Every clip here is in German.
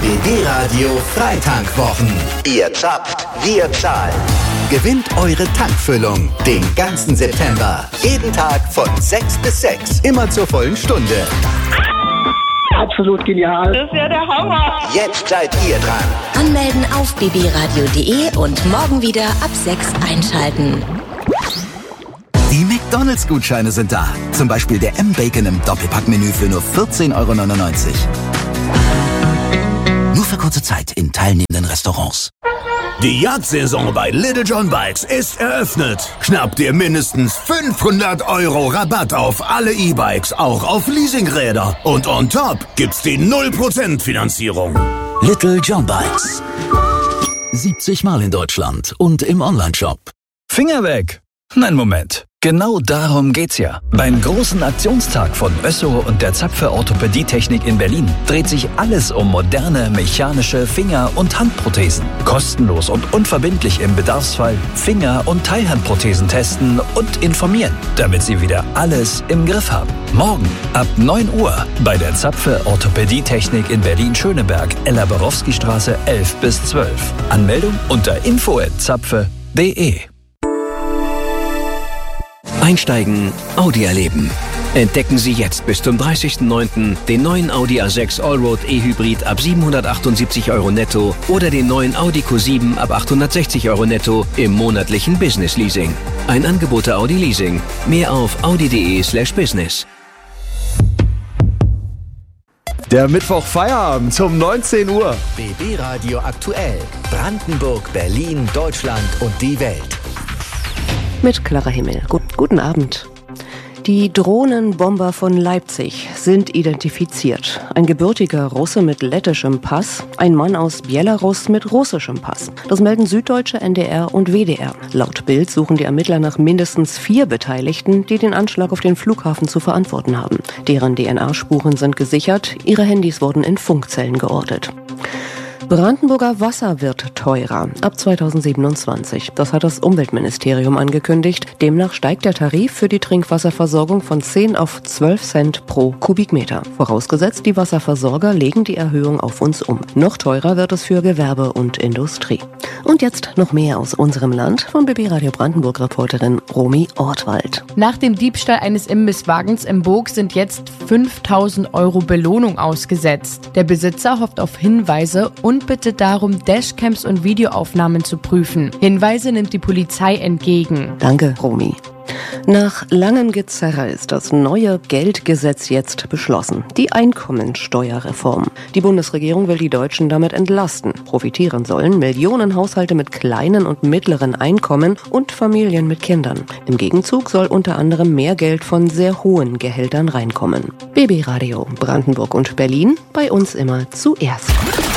BB Radio Freitankwwochen. Ihr zapft, wir zahlen. Gewinnt eure Tankfüllung den ganzen September. Jeden Tag von 6 bis 6. Immer zur vollen Stunde. Absolut genial. Das ist ja der Hammer. Jetzt seid ihr dran. Anmelden auf bbradio.de und morgen wieder ab 6 einschalten. Die McDonalds-Gutscheine sind da. Zum Beispiel der M-Bacon im Doppelpackmenü für nur 14,99 €. Nur für kurze Zeit in teilnehmenden Restaurants. Die Jagdsaison bei Little John Bikes ist eröffnet. Schnapp dir mindestens 500 € Rabatt auf alle E-Bikes, auch auf Leasingräder. Und on top gibt's die 0% Finanzierung. Little John Bikes. 70 Mal in Deutschland und im Onlineshop. Finger weg! Nein, Moment. Genau darum geht's ja. Beim großen Aktionstag von Össo und der Zapfe Orthopädietechnik in Berlin dreht sich alles um moderne mechanische Finger- und Handprothesen. Kostenlos und unverbindlich im Bedarfsfall Finger- und Teilhandprothesen testen und informieren, damit Sie wieder alles im Griff haben. Morgen ab 9 Uhr bei der Zapfe Orthopädietechnik in Berlin-Schöneberg, Ella-Borowski-Straße 11 bis 12. Anmeldung unter info@zapfe.de. Einsteigen, Audi erleben. Entdecken Sie jetzt bis zum 30.09. den neuen Audi A6 Allroad E-Hybrid ab 778 € netto oder den neuen Audi Q7 ab 860 € netto im monatlichen Business Leasing. Ein Angebot der Audi Leasing. Mehr auf audi.de/business. Der Mittwoch Feierabend um 19 Uhr. BB Radio aktuell. Brandenburg, Berlin, Deutschland und die Welt. Mit Clara Himmel. Guten Abend. Die Drohnenbomber von Leipzig sind identifiziert. Ein gebürtiger Russe mit lettischem Pass, ein Mann aus Belarus mit russischem Pass. Das melden Süddeutsche, NDR und WDR. Laut Bild suchen die Ermittler nach mindestens 4 Beteiligten, die den Anschlag auf den Flughafen zu verantworten haben. Deren DNA-Spuren sind gesichert, ihre Handys wurden in Funkzellen geortet. Brandenburger Wasser wird teurer ab 2027. Das hat das Umweltministerium angekündigt. Demnach steigt der Tarif für die Trinkwasserversorgung von 10 auf 12 Cent pro Kubikmeter. Vorausgesetzt, die Wasserversorger legen die Erhöhung auf uns um. Noch teurer wird es für Gewerbe und Industrie. Und jetzt noch mehr aus unserem Land von BB Radio Brandenburg-Reporterin Romy Ortwald. Nach dem Diebstahl eines Imbisswagens im Burg sind jetzt 5.000 € Belohnung ausgesetzt. Der Besitzer hofft auf Hinweise und bittet darum, Dashcams und Videoaufnahmen zu prüfen. Hinweise nimmt die Polizei entgegen. Danke, Romy. Nach langem Gezerre ist das neue Geldgesetz jetzt beschlossen. Die Einkommensteuerreform. Die Bundesregierung will die Deutschen damit entlasten. Profitieren sollen Millionen Haushalte mit kleinen und mittleren Einkommen und Familien mit Kindern. Im Gegenzug soll unter anderem mehr Geld von sehr hohen Gehältern reinkommen. BB Radio Brandenburg und Berlin, bei uns immer zuerst.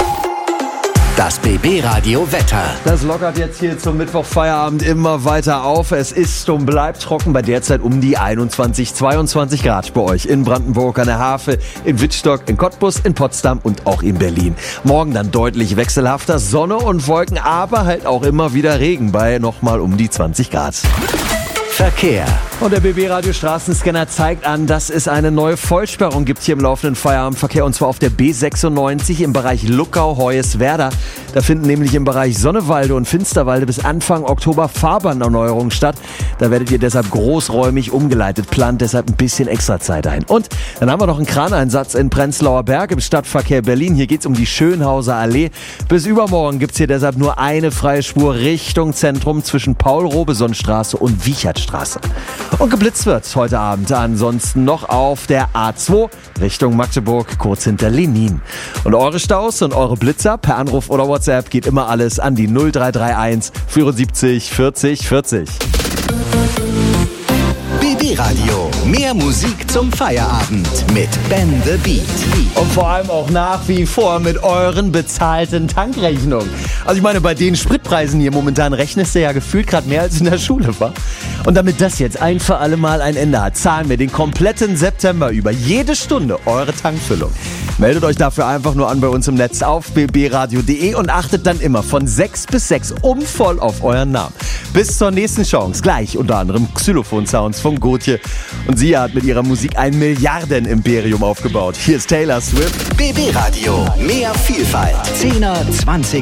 Das BB Radio Wetter. Das lockert jetzt hier zum Mittwochfeierabend immer weiter auf. Es ist und bleibt trocken bei derzeit um die 21, 22 Grad bei euch in Brandenburg an der Havel, in Wittstock, in Cottbus, in Potsdam und auch in Berlin. Morgen dann deutlich wechselhafter, Sonne und Wolken, aber halt auch immer wieder Regen bei nochmal um die 20 Grad. Verkehr. Und der BB Radio Straßenscanner zeigt an, dass es eine neue Vollsperrung gibt hier im laufenden Feierabendverkehr, und zwar auf der B96 im Bereich Luckau-Hoyerswerda. Da finden nämlich im Bereich Sonnewalde und Finsterwalde bis Anfang Oktober Fahrbahnerneuerungen statt. Da werdet ihr deshalb großräumig umgeleitet. Plant deshalb ein bisschen extra Zeit ein. Und dann haben wir noch einen Kraneinsatz in Prenzlauer Berg im Stadtverkehr Berlin. Hier geht's um die Schönhauser Allee. Bis übermorgen gibt's hier deshalb nur eine freie Spur Richtung Zentrum zwischen Paul-Robeson-Straße und Wichertstraße. Und geblitzt wird heute Abend ansonsten noch auf der A2 Richtung Magdeburg, kurz hinter Lenin. Und eure Staus und eure Blitzer per Anruf oder WhatsApp geht immer alles an die 0331 74 40 40. BB Radio. Mehr Musik zum Feierabend mit Ben the Beat. Und vor allem auch nach wie vor mit euren bezahlten Tankrechnungen. Also ich meine, bei den Spritpreisen hier momentan rechnest du ja gefühlt gerade mehr als in der Schule, wa? Und damit das jetzt ein für alle Mal ein Ende hat, zahlen wir den kompletten September über jede Stunde eure Tankfüllung. Meldet euch dafür einfach nur an bei uns im Netz auf bbradio.de und achtet dann immer von 6 bis 6 voll auf euren Namen. Bis zur nächsten Chance. Gleich unter anderem Xylophon-Sounds von Gotje. Und sie hat mit ihrer Musik ein Milliarden-Imperium aufgebaut. Hier ist Taylor Swift. BB Radio. Mehr Vielfalt. 10er, 20